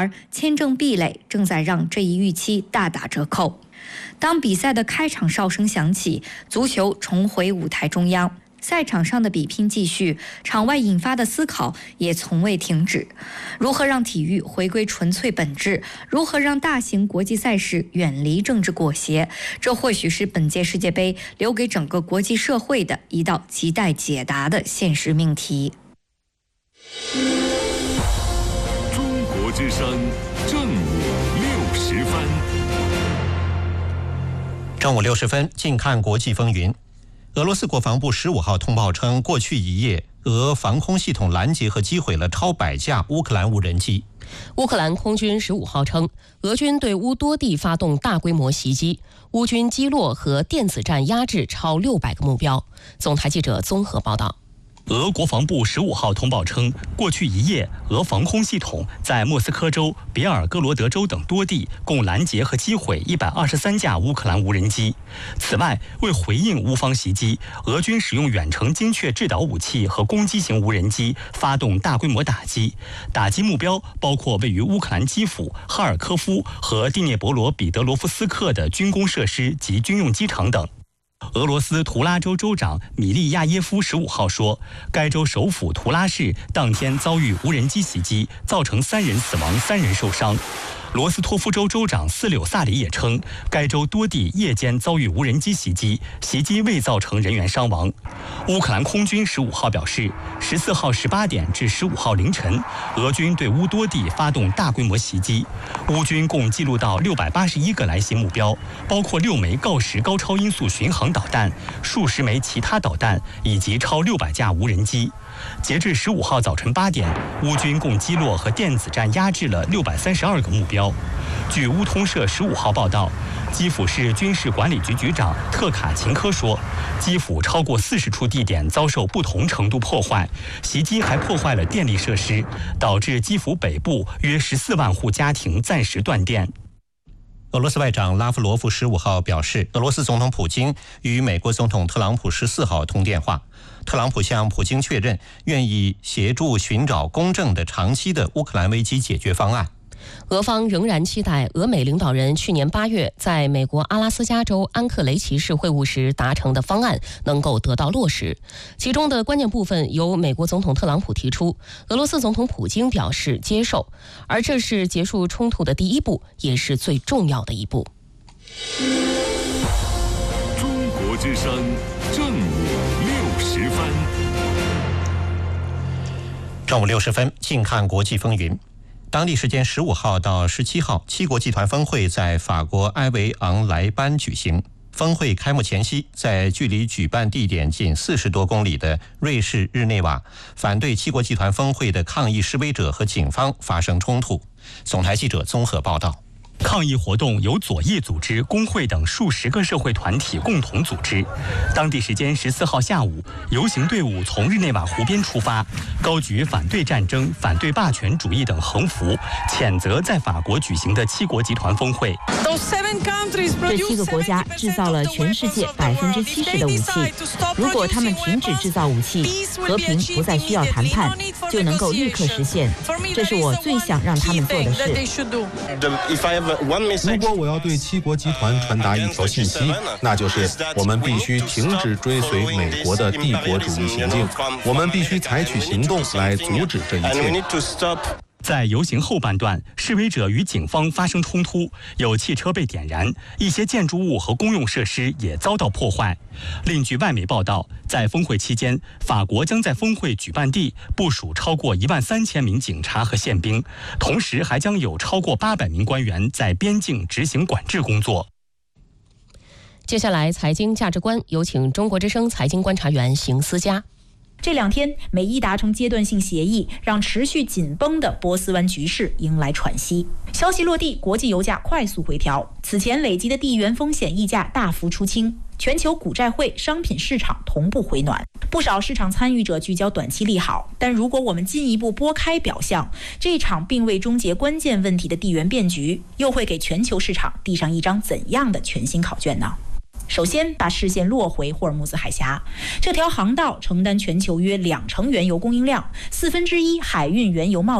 而，签证壁垒正在让这一预期大打折扣。当比赛的开场哨声响起，足球重回舞台中央。赛场上的比拼继续，场外引发的思考也从未停止。如何让体育回归纯粹本质？如何让大型国际赛事远离政治裹挟？这或许是本届世界杯留给整个国际社会的一道亟待解答的现实命题。 中国之声正午60分。 正午60分，近看国际风云。俄罗斯国防部15号通报称，过去一夜，俄防空系统拦截和击毁了超100架乌克兰无人机。 乌克兰空军15号称，俄军对乌多地发动大规模袭击，乌军击落和电子战压制超600个目标。总台记者综合报道。 俄国防部15号通报称，过去一夜，俄防空系统在莫斯科州、别尔哥罗德州等多地共拦截和击毁123架乌克兰无人机。此外，为回应乌方袭击，俄军使用远程精确制导武器和攻击型无人机发动大规模打击，打击目标包括位于乌克兰基辅、哈尔科夫和第聂伯罗彼得罗夫斯克的军工设施及军用机场等。俄罗斯图拉州州长米利亚耶夫15号说，该州首府图拉市当天遭遇无人机袭击，造成3人死亡，3人受伤。罗斯托夫州州长斯柳萨里也称，该州多地夜间遭遇无人机袭击，袭击未造成人员伤亡。乌克兰空军15号表示，14号18点至15号凌晨，俄军对乌多地发动大规模袭击，乌军共记录到681个来袭目标，包括6枚锆石高超音速巡航导弹、数十枚其他导弹以及超600架无人机。截至15号早晨8点，乌军共击落和电子战压制了632个目标。据乌通社15号报道，基辅市军事管理局局长特卡琴科说，基辅超过40处地点遭受不同程度破坏，袭击还破坏了电力设施，导致基辅北部约14万户家庭暂时断电。 俄罗斯外长拉夫罗夫15号表示，俄罗斯总统普京与美国总统特朗普14号通电话。特朗普向普京确认愿意协助寻找公正的长期的乌克兰危机解决方案。 俄方仍然期待俄美领导人去年8月在美国阿拉斯加州安克雷奇市会晤时达成的方案能够得到落实，其中的关键部分由美国总统特朗普提出，俄罗斯总统普京表示接受，而这是结束冲突的第一步，也是最重要的一步。 中国之声正午60分。 正午60分，近看国际风云。当地时间15号到17号，7国集团峰会在法国埃维昂莱班举行。峰会开幕前夕，在距离举办地点仅40多公里的瑞士日内瓦，反对7国集团峰会的抗议示威者和警方发生冲突。总台记者综合报道。 抗议活动由左翼组织、工会等数十个社会团体共同组织。当地时间14号下午，游行队伍从日内瓦湖边出发，高举反对战争、反对霸权主义等横幅，谴责在法国举行的7国集团峰会。 这7个国家制造了全世界70%的武器。如果他们停止制造武器，和平不再需要谈判，就能够立刻实现。这是我最想让他们做的事。 如果我要对7国集团传达一条信息，那就是我们必须停止追随美国的帝国主义行径，我们必须采取行动来阻止这一切。 在游行后半段，示威者与警方发生冲突，有汽车被点燃，一些建筑物和公用设施也遭到破坏。另据外媒报道，在峰会期间，法国将在峰会举办地部署超过13000名警察和宪兵，同时还将有超过800名官员在边境执行管制工作。 接下来，财经价值观，有请中国之声财经观察员邢思佳。 这2天，美伊达成阶段性协议，让持续紧绷的波斯湾局势迎来喘息。消息落地，国际油价快速回调，此前累积的地缘风险溢价大幅出清，全球股债汇、商品市场同步回暖。不少市场参与者聚焦短期利好，但如果我们进一步拨开表象，这场并未终结关键问题的地缘变局，又会给全球市场递上一张怎样的全新考卷呢？首先，把视线落回霍尔木兹海峡，这条航道承担全球约2成原油供应量，1/4海运原油贸易量。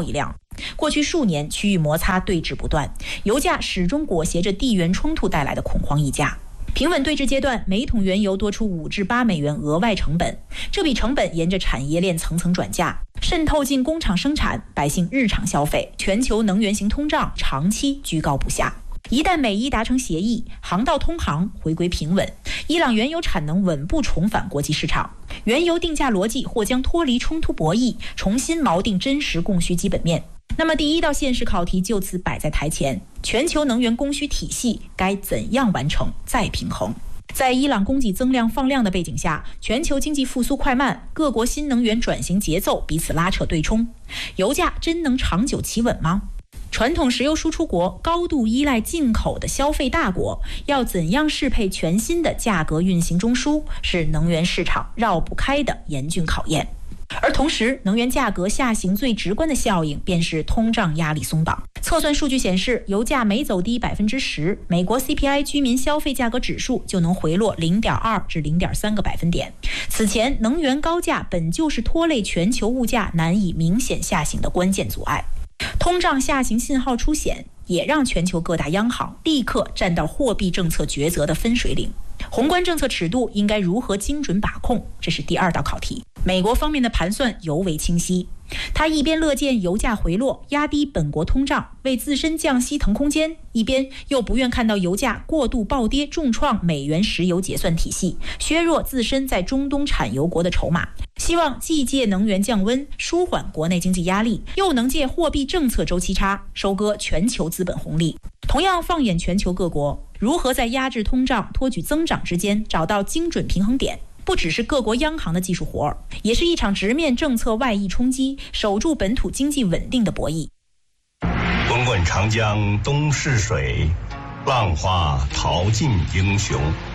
过去数年，区域摩擦对峙不断，油价始终裹挟着地缘冲突带来的恐慌溢价。平稳对峙阶段，每桶原油多出5至8美元额外成本，这笔成本沿着产业链层层转嫁，渗透进工厂生产、百姓日常消费，全球能源型通胀长期居高不下。一旦美伊达成协议，航道通航回归平稳，伊朗原油产能稳步重返国际市场，原油定价逻辑或将脱离冲突博弈，重新锚定真实供需基本面。那么第一道现实考题就此摆在台前，全球能源供需体系该怎样完成再平衡？在伊朗供给增量放量的背景下，全球经济复苏快慢，各国新能源转型节奏彼此拉扯对冲，油价真能长久企稳吗？传统石油输出国、高度依赖进口的消费大国，要怎样适配全新的价格运行中枢，是能源市场绕不开的严峻考验。而同时，能源价格下行最直观的效应便是通胀压力松绑。测算数据显示，油价每走低10%，美国 CPI 居民消费价格指数就能回落0.2至0.3个百分点。此前，能源高价本就是拖累全球物价难以明显下行的关键阻碍。通胀下行信号出现，也让全球各大央行立刻站到货币政策抉择的分水岭。宏观政策尺度应该如何精准把控，这是第二道考题。美国方面的盘算尤为清晰，他一边乐见油价回落，压低本国通胀，为自身降息腾空间，一边又不愿看到油价过度暴跌，重创美元石油结算体系，削弱自身在中东产油国的筹码。希望既借能源降温舒缓国内经济压力，又能借货币政策周期差收割全球资本红利。同样放眼全球各国，如何在压制通胀、托举增长之间找到精准平衡点，不只是各国央行的技术活儿，也是一场直面政策外溢冲击、守住本土经济稳定的博弈。 滚滚长江东逝水，浪花淘尽英雄。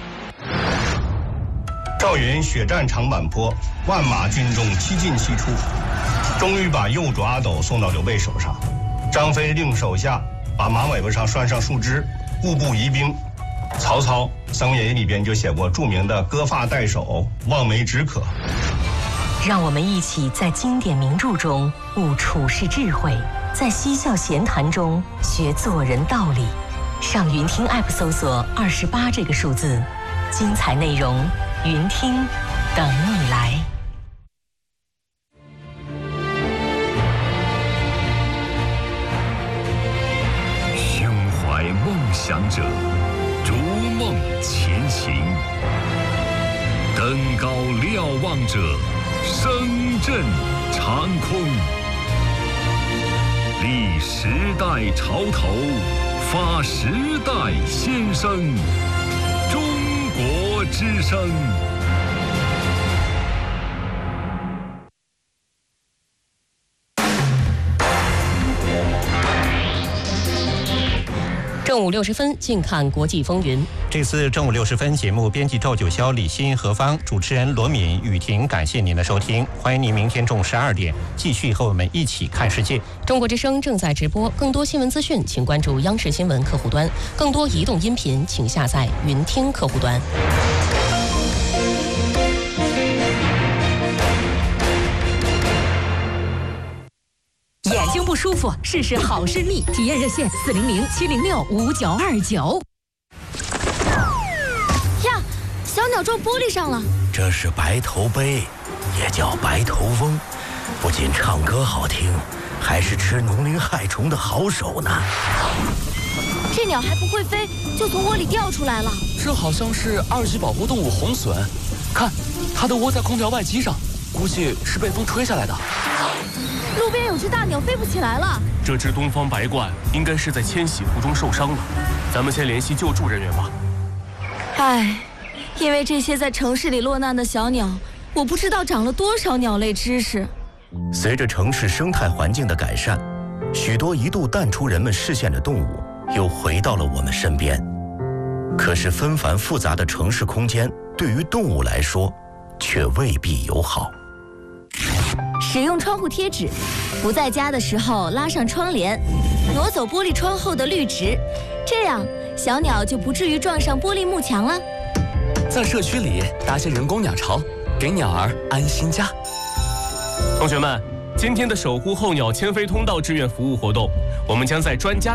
赵云血战长坂坡，万马军中七进七出，终于把右主阿斗送到刘备手上。张飞令手下把马尾巴上拴上树枝，固步疑兵。曹操《三国演义》里边就写过著名的割发代首，望梅止渴。 让我们一起在经典名著中悟处世智慧，在嬉笑闲谈中学做人道理。上云听 App 搜索28这个数字，精彩内容云听等你来。 胸怀梦想者，逐梦前行；登高瞭望者，声震长空。立时代潮头，发时代先声。中国之声。 正午60分，静看国际风云。 这次正午60分节目，编辑赵九霄、李欣、何芳，主持人罗敏、雨婷，感谢您的收听。欢迎您明天中午12点继续和我们一起看世界。 中国之声正在直播，更多新闻资讯，请关注央视新闻客户端；更多移动音频，请下载云听客户端。 眼睛不舒服，试试好视力。体验热线400-706-5929。 呀，小鸟撞玻璃上了。 这是白头鹎，也叫白头翁，不仅唱歌好听，还是吃农灵害虫的好手呢。 这鸟还不会飞，就从窝里掉出来了。 这好像是2级保护动物红隼，看，它的窝在空调外机上，估计是被风吹下来的。 路边有只大鸟飞不起来了。 这只东方白鹳应该是在迁徙途中受伤了，咱们先联系救助人员吧。 唉，因为这些在城市里落难的小鸟，我不知道长了多少鸟类知识。 随着城市生态环境的改善，许多一度淡出人们视线的动物又回到了我们身边。可是纷繁复杂的城市空间对于动物来说却未必友好。 使用窗户贴纸，不在家的时候拉上窗帘，挪走玻璃窗后的绿植，这样小鸟就不至于撞上玻璃幕墙了。 在社区里搭些人工鸟巢，给鸟儿安心家。 同学们， 今天的守护候鸟迁飞通道志愿服务活动，我们将在专家